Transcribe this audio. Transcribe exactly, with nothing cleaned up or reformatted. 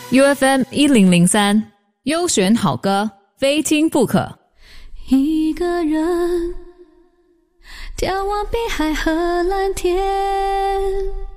U F M 一零零三，优选好歌，非听不可。 一个人眺望碧海和蓝天。